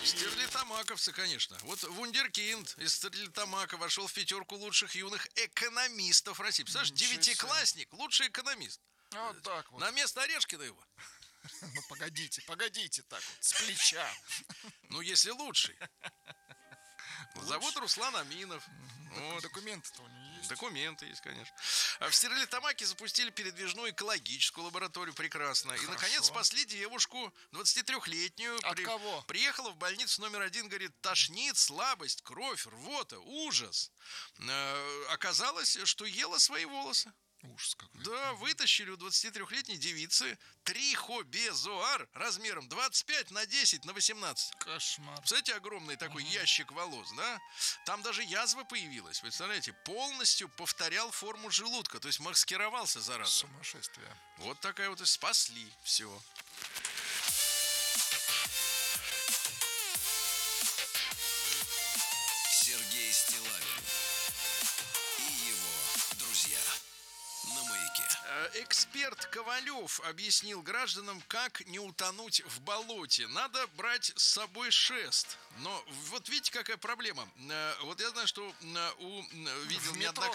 Стерлитамаковцы, конечно. Вот вундеркинд из Стерлитамака вошел в пятерку лучших юных экономистов России. Представляешь, девятиклассник, лучший экономист. Вот так вот. На место Орешкина его. Ну, погодите, так вот, с плеча. Ну, если лучший. Зовут Руслан Аминов. Вот. Документы-то у него есть. Документы есть, конечно. А в Стерлитамаке запустили передвижную экологическую лабораторию. Прекрасно. Хорошо. И, наконец, спасли девушку, 23-летнюю. От кого? Приехала в больницу номер 1, говорит, тошнит, слабость, кровь, рвота, ужас. Оказалось, что ела свои волосы. Ужас какой. Да, вытащили у 23-летней девицы трихобезоар размером 25 на 10 на 18. Кошмар. Представляете, огромный такой ящик волос, да? Там даже язва появилась, представляете? Полностью повторял форму желудка, то есть маскировался, зараза. Сумасшествие. Вот такая вот и спасли все. Сергей Стиллавин и его друзья на Маяке. Эксперт Ковалев объяснил гражданам, как не утонуть в болоте. Надо брать с собой шест. Но вот видите, какая проблема. Вот я знаю, что видел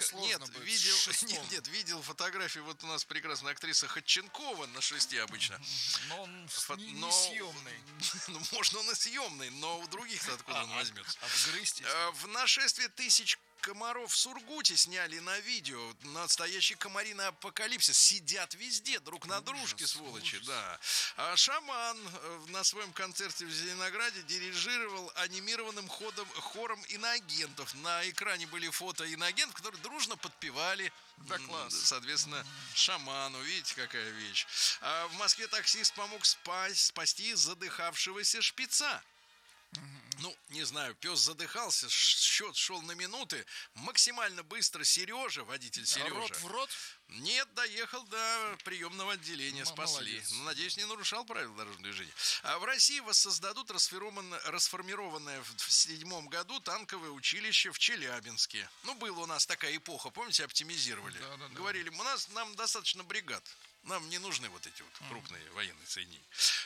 видел фотографии. Вот у нас прекрасная актриса Ходченкова на шесте обычно. Но он не съемный. Ну, можно он и съемный, но у других-то откуда он возьмется. Отгрызтесь. В нашествии тысяч комаров в Сургуте сняли на видео. Настоящий комариный апокалипсис. Сидят везде, друг на дружке, сволочи. Да. А шаман на своем концерте в Зеленограде дирижировал анимированным хором иноагентов. На экране были фото иноагентов, которые дружно подпевали. Да, класс. Соответственно, шаману. Видите, какая вещь. А в Москве таксист помог спасти задыхавшегося шпица. Ну, не знаю, пес задыхался, счет шел на минуты. Максимально быстро Сережа, водитель Сережа. Рот в рот? Нет, доехал до приемного отделения, спасли. Ну, надеюсь, не нарушал правила дорожного движения. А в России воссоздадут расформированное в 2007 году танковое училище в Челябинске. Ну, была у нас такая эпоха, помните, оптимизировали. Да. Говорили, нам достаточно бригад. Нам не нужны вот эти вот крупные военные соединения.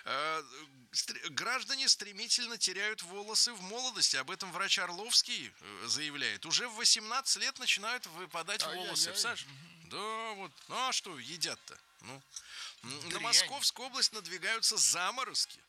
Граждане стремительно теряют волосы в молодости. Об этом врач Орловский заявляет. Уже в 18 лет начинают выпадать волосы. Представляешь? Да, вот. Ну, а что едят-то? На Московскую область надвигаются заморозки.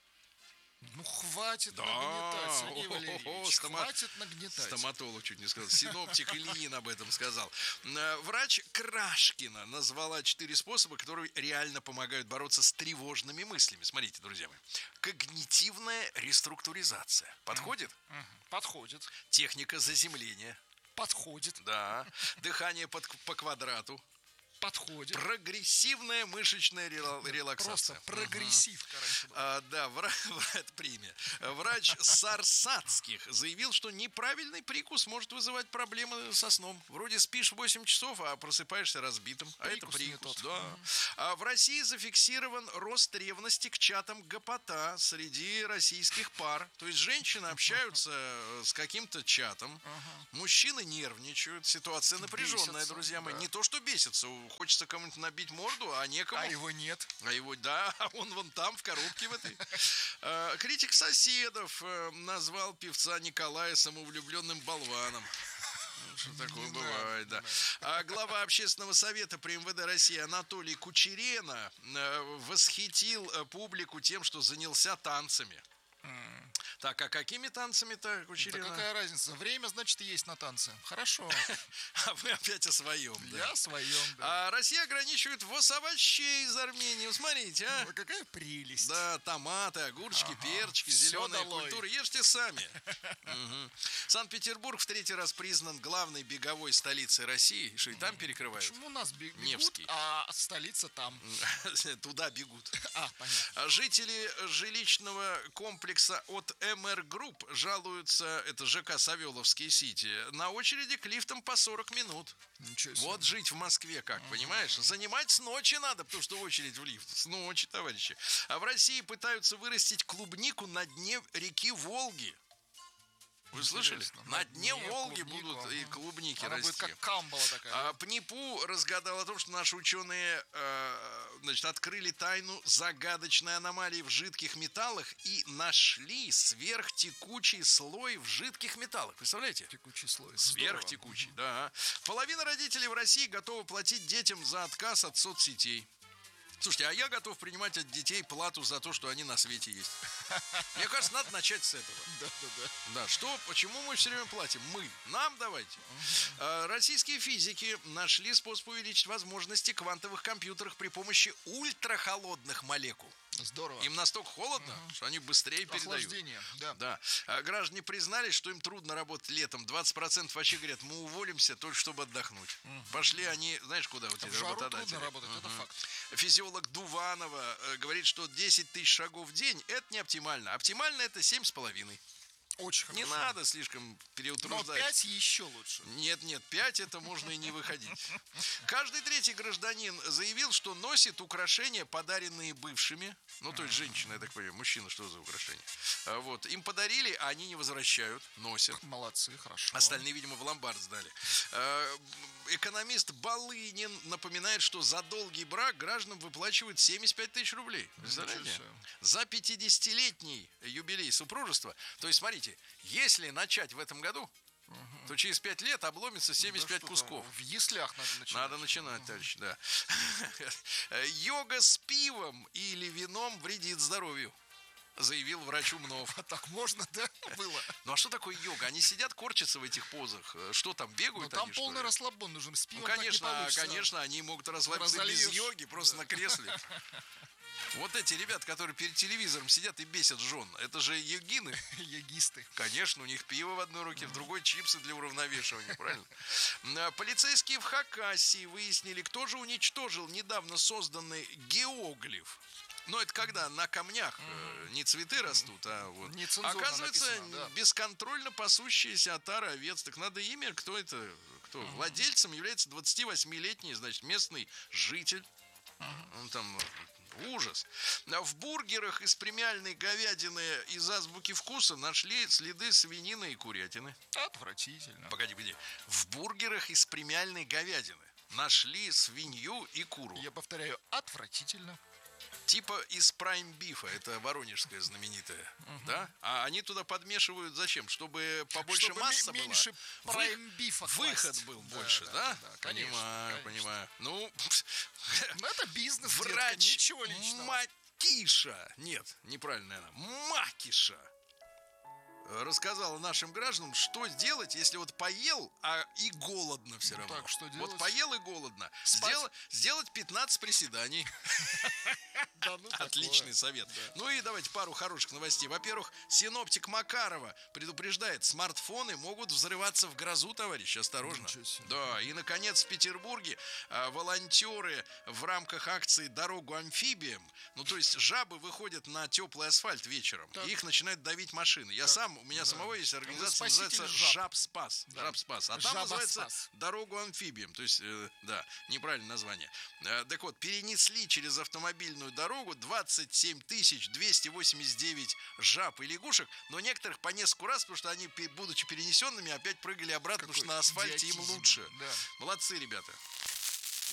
Ну, хватит нагнетать, Сергей Валерьевич, хватит нагнетать. Стоматолог чуть не сказал. Синоптик Ильин об этом сказал. Врач Крашкина назвала 4 способа, которые реально помогают бороться с тревожными мыслями. Смотрите, друзья мои. Когнитивная реструктуризация. Подходит? Подходит. Техника заземления. Подходит. Да. Дыхание по квадрату. Подходит. Прогрессивная мышечная релаксация. Просто прогрессивка раньше была. Да, это премия. Врач Сарсацких заявил, что неправильный прикус может вызывать проблемы со сном. Вроде спишь 8 часов, а просыпаешься разбитым. А это прикус. Да. А в России зафиксирован рост ревности к чатам ГПТ среди российских пар. То есть женщины общаются с каким-то чатом, мужчины нервничают, ситуация напряженная, Бесятся, друзья мои. да. Не то, что бесится, хочется кому-нибудь набить морду, а некому. А его нет. Да, он вон там, в коробке в этой. Критик соседов назвал певца Николая самовлюбленным болваном. Что такое бывает, да. А глава общественного совета при МВД России Анатолий Кучерена восхитил публику тем, что занялся танцами. Так, а какими танцами-то, Кучерена? Да какая разница? Время, значит, есть на танцы. Хорошо. А вы опять о своем, да? Я о своем, да. А Россия ограничивает ввоз овощей из Армении. Смотрите, а? Ну, какая прелесть. Да, томаты, огурчики, перчики, зеленые культуры. Ешьте сами. Санкт-Петербург в 3-й раз признан главной беговой столицей России. Что и там перекрывают? Почему у нас бегут, Невский. а столица там? Туда бегут. Понятно. Жители жилищного комплекса от МР Групп жалуются, это ЖК Савеловский Сити, на очереди к лифтам по 40 минут. Ничего себе. Вот жить в Москве как, понимаешь? Занимать с ночи надо, потому что очередь в лифт. С ночи, товарищи. А в России пытаются вырастить клубнику на дне реки Волги. Вы слышали? Интересно. На дне Нет, Волги клубнику, будут и ага. клубники Она расти. будет как камбала такая. А ПНИПУ разгадал о том, что наши ученые открыли тайну загадочной аномалии в жидких металлах и нашли сверхтекучий слой в жидких металлах. Представляете? Текучий слой. Сверхтекучий, да. Половина родителей в России готова платить детям за отказ от соцсетей. Слушайте, а я готов принимать от детей плату за то, что они на свете есть. Мне кажется, надо начать с этого. Да. Да, почему мы все время платим? Мы. Нам давайте. Российские физики нашли способ увеличить возможности квантовых компьютеров при помощи ультрахолодных молекул. Здорово. Им настолько холодно, что они быстрее передают. Охлаждение, да. Да. Граждане признались, что им трудно работать летом. 20% вообще говорят, мы уволимся только чтобы отдохнуть. Пошли они, знаешь, куда у тебя В жару работодатели? трудно работать, это факт. Физиолог Дуванова говорит, что 10 тысяч шагов в день – это не оптимально. Оптимально – это 7,5. Очень хорошо. Не надо слишком Но переутруждать. 5 еще лучше. Нет, 5 это можно и не выходить. Каждый третий гражданин заявил, что носит украшения, подаренные бывшими. Ну, то есть женщина, я так понимаю, мужчина, что за украшения? Вот, им подарили, а они не возвращают, носят. Молодцы, хорошо. Остальные, видимо, в ломбард сдали. Экономист Балынин напоминает, что за долгий брак гражданам выплачивают 75 тысяч рублей. Представляете? За 50-летний юбилей супружества. То есть, смотрите, если начать в этом году, то через 5 лет обломится 75 кусков. В яслях надо начинать. Надо начинать, товарищ, да. Йога с пивом или вином вредит здоровью, заявил врач Умнов. А так можно, да? Было. Ну а что такое йога? Они сидят, корчатся в этих позах. Что там, бегают Там они, что полный ли? расслабон нужен. С пивом Ну, так не конечно, получится. конечно, они могут расслабиться без Разольешь. йоги, просто на кресле. Вот эти ребята, которые перед телевизором сидят и бесят жен, это же йогины. Йогисты. Конечно, у них пиво в одной руке, в другой чипсы для уравновешивания, правильно? Полицейские в Хакасии выяснили, кто же уничтожил недавно созданный геоглиф. Но это когда на камнях не цветы растут, а вот. Нецензурно Оказывается, написано, да. бесконтрольно пасущиеся отары овец. Так надо имя, кто это? Кто? Владельцем является 28-летний, значит, местный житель. Он там... Ужас. В бургерах из премиальной говядины из азбуки вкуса нашли следы свинины и курятины. Отвратительно. Погоди. В бургерах из премиальной говядины нашли свинью и куру. Я повторяю, отвратительно. Типа из прайм-бифа, это воронежская знаменитая, да? А они туда подмешивают зачем? Чтобы побольше Чтобы масса была? меньше прайм-бифа Выход класть. был Да, больше, да? Конечно, Понимаю. Ну, Ну, это бизнес, детка, врач ничего личного. Макиша, нет, неправильно, наверное, Макиша рассказала нашим гражданам, что делать, если вот поел, а и голодно все равно. так, что делать? Вот поел и голодно. Спать? Сделать 15 приседаний. Да, ну, Отличный такое. совет. Ну и давайте пару хороших новостей. Во-первых, синоптик Макарова предупреждает, смартфоны могут взрываться в грозу, товарищи, осторожно. Ничего себе. Да, и, наконец, в Петербурге волонтеры в рамках акции «Дорогу амфибиям», ну, то есть жабы выходят на теплый асфальт вечером, Так. и их начинают давить машины. У меня самого есть организация, Вы спаситель называется жаб. «Жаб-спас». Да. «Жаб-спас». А там Жаба называется спас. «Дорогу амфибиям». То есть, да, неправильное название. Так вот, перенесли через автомобильную дорогу 27 289 жаб и лягушек, но некоторых по несколько раз, потому что они, будучи перенесенными, опять прыгали обратно, потому что на асфальте им идиотизм. лучше. Да. Молодцы, ребята.